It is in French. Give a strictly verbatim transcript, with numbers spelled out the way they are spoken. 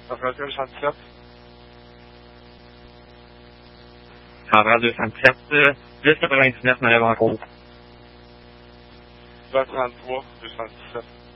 Radio deux cent dix-sept. Radio deux cent dix-sept, dix quatre-vingt-dix-neuf, Marais-Vancourt. deux trente-trois, deux cent dix-sept.